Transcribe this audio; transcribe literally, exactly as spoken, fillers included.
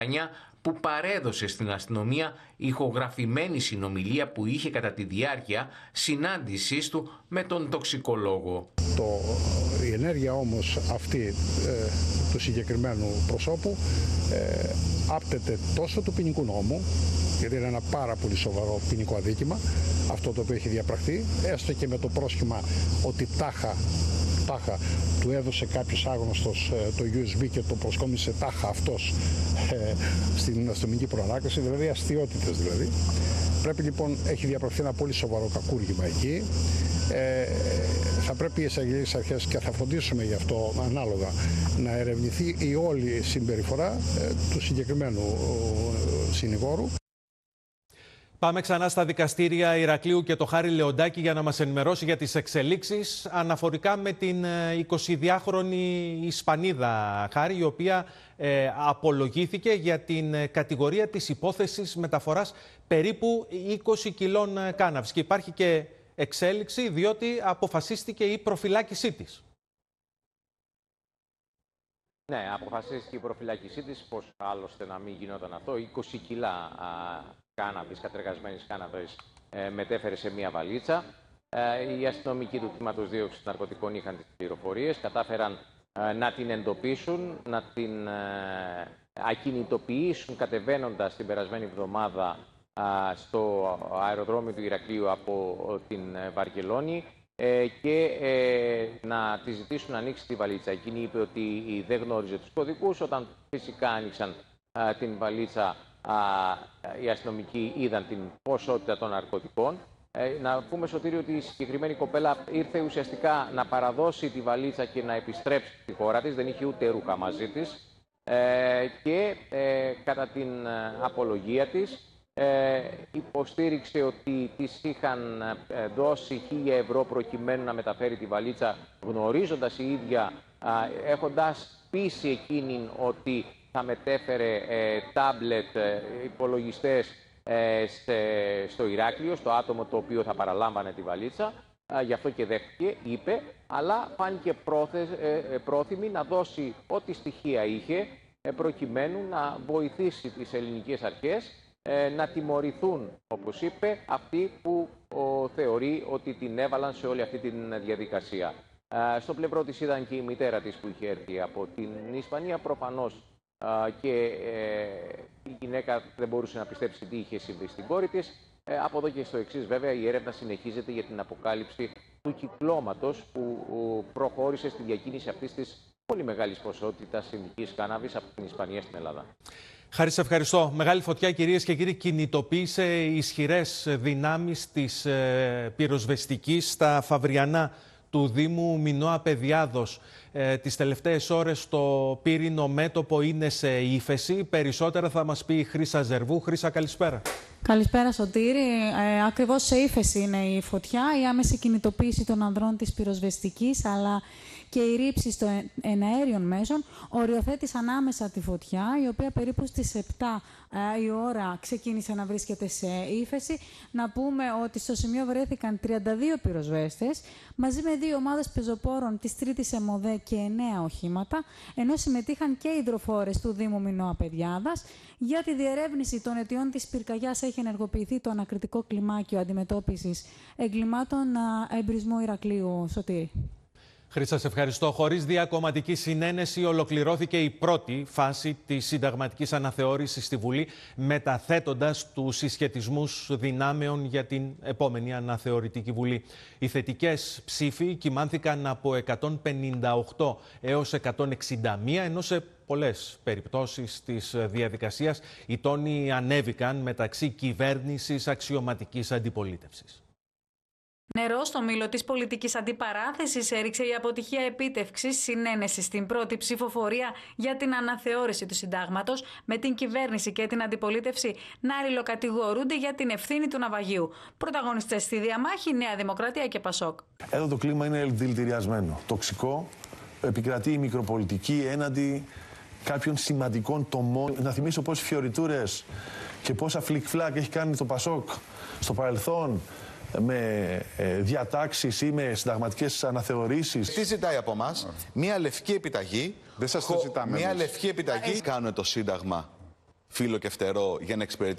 που παρέδωσε στην αστυνομία ηχογραφημένη συνομιλία που είχε κατά τη διάρκεια συνάντησής του με τον τοξικολόγο. Το, η ενέργεια όμως αυτή ε, του συγκεκριμένου προσώπου ε, άπτεται τόσο του ποινικού νόμου, γιατί είναι ένα πάρα πολύ σοβαρό ποινικό αδίκημα αυτό το οποίο έχει διαπραχθεί, έστω και με το πρόσχημα ότι τάχα τάχα του έδωσε κάποιος άγνωστος το γιου ες μπι και το προσκόμισε τάχα αυτός ε, στην αστυνομική προανάκριση, δηλαδή αστιότητες δηλαδή. Πρέπει λοιπόν, έχει διαπραχθεί ένα πολύ σοβαρό κακούργημα εκεί. Ε, θα πρέπει οι εισαγγελικές αρχές, και θα φροντίσουμε γι' αυτό ανάλογα, να ερευνηθεί η όλη συμπεριφορά ε, του συγκεκριμένου ε, συνηγόρου. Πάμε ξανά στα δικαστήρια Ηρακλείου και το Χάρη Λεοντάκη για να μας ενημερώσει για τις εξελίξεις αναφορικά με την εικοσιδυάχρονη Ισπανίδα, Χάρη, η οποία ε, απολογήθηκε για την κατηγορία της υπόθεσης μεταφοράς περίπου είκοσι κιλών κάναβης. Και υπάρχει και εξέλιξη διότι αποφασίστηκε η προφυλάκησή της. Ναι, αποφασίστηκε η προφυλάκησή της, πώς άλλωστε να μην γινόταν αυτό. είκοσι κιλά α, κάναβης, κατεργασμένης κάναβης, ε, μετέφερε σε μία βαλίτσα. Ε, οι αστυνομικοί του τμήματος δίωξης ναρκωτικών είχαν τις πληροφορίες, κατάφεραν ε, να την εντοπίσουν, να την ε, ακινητοποιήσουν κατεβαίνοντας την περασμένη εβδομάδα ε, στο αεροδρόμιο του Ηρακλείου από την ε, Βαρκελόνη. Και ε, να τη ζητήσουν να ανοίξει τη βαλίτσα. Εκείνη είπε ότι δεν γνώριζε τους κωδικούς. Όταν φυσικά άνοιξαν α, την βαλίτσα, α, οι αστυνομικοί είδαν την ποσότητα των ναρκωτικών. Ε, να πούμε, Σωτήριο, ότι η συγκεκριμένη κοπέλα ήρθε ουσιαστικά να παραδώσει τη βαλίτσα και να επιστρέψει στη χώρα της. Δεν είχε ούτε ρούχα μαζί της. Ε, και ε, κατά την απολογία της, Ε, υποστήριξε ότι της είχαν ε, δώσει χίλια ευρώ προκειμένου να μεταφέρει τη βαλίτσα, γνωρίζοντας η ίδια, ε, έχοντας πείσει εκείνην ότι θα μετέφερε ε, τάμπλετ, ε, υπολογιστές ε, σε, στο Ηράκλειο, στο άτομο το οποίο θα παραλάμβανε τη βαλίτσα. Ε, γι' αυτό και δέχτηκε, είπε, αλλά φάνηκε πρόθε, ε, πρόθυμη να δώσει ό,τι στοιχεία είχε ε, προκειμένου να βοηθήσει τις ελληνικές αρχές να τιμωρηθούν, όπως είπε, αυτοί που ο, θεωρεί ότι την έβαλαν σε όλη αυτή τη διαδικασία. Ε, στο πλευρό της ήταν και η μητέρα της που είχε έρθει από την Ισπανία, προφανώς ε, και ε, η γυναίκα δεν μπορούσε να πιστέψει τι είχε συμβεί στην κόρη της. Ε, από εδώ και στο εξής, βέβαια, η έρευνα συνεχίζεται για την αποκάλυψη του κυκλώματος που ο, προχώρησε στη διακίνηση αυτής της πολύ μεγάλης ποσότητας συνδικής κάναβης από την Ισπανία στην Ελλάδα. Χάρη, σε ευχαριστώ. Μεγάλη φωτιά, κυρίες και κύριοι, κινητοποίησε ισχυρές δυνάμεις της ε, πυροσβεστικής στα Φαβριανά του Δήμου Μινώα Παιδιάδος. Ε, τις τελευταίες ώρες το πύρινο μέτωπο είναι σε ύφεση. Περισσότερα θα μας πει η Χρύσα Ζερβού. Χρύσα, καλησπέρα. Καλησπέρα, Σωτήρη. Ε, ακριβώς σε ύφεση είναι η φωτιά, η άμεση κινητοποίηση των ανδρών της πυροσβεστικής, αλλά και η ρήψη των εναέριων μέσων οριοθέτησαν άμεσα τη φωτιά, η οποία περίπου στις επτά ε, η ώρα ξεκίνησε να βρίσκεται σε ύφεση. Να πούμε ότι στο σημείο βρέθηκαν τριάντα δύο πυροσβέστες, μαζί με δύο ομάδες πεζοπόρων της τρίτης ΕΜΟΔΕ και εννέα οχήματα, ενώ συμμετείχαν και υδροφόρες του Δήμου Μινώα Παιδιάδας. Για τη διερεύνηση των αιτιών της πυρκαγιάς έχει ενεργοποιηθεί το ανακριτικό κλιμάκιο αντιμετώπισης εγκλημάτων εμπρισμού Ηρακλείου. Σωτήρη. Χρύσα, σε ευχαριστώ. Χωρίς διακομματική συνένεση ολοκληρώθηκε η πρώτη φάση της συνταγματικής αναθεώρησης στη Βουλή, μεταθέτοντας τους συσχετισμούς δυνάμεων για την επόμενη αναθεωρητική Βουλή. Οι θετικές ψήφοι κυμάνθηκαν από εκατόν πενήντα οκτώ έως εκατόν εξήντα μία, ενώ σε πολλές περιπτώσεις της διαδικασίας οι τόνοι ανέβηκαν μεταξύ κυβέρνησης αξιωματικής αντιπολίτευσης. Νερό στο μήλο της πολιτικής αντιπαράθεσης έριξε η αποτυχία επίτευξης συνένεσης στην πρώτη ψηφοφορία για την αναθεώρηση του συντάγματος, με την κυβέρνηση και την αντιπολίτευση να ρηλοκατηγορούνται για την ευθύνη του ναυαγίου. Πρωταγωνιστές στη διαμάχη, Νέα Δημοκρατία και Πασόκ. Εδώ το κλίμα είναι δηλητηριασμένο, τοξικό, επικρατεί η μικροπολιτική έναντι κάποιων σημαντικών τομών. Να θυμίσω πόσες φιωριτούρες και πόσα φλικ-φλακ έχει κάνει το Πασόκ στο παρελθόν, με ε, διατάξεις ή με συνταγματικές αναθεωρήσεις. Τι ζητάει από εμάς? Μία λευκή επιταγή. Δεν σας το ζητάμε. Μία λευκή επιταγή. Κάνουμε το Σύνταγμα φύλλο και φτερό για να εξυπηρετήσει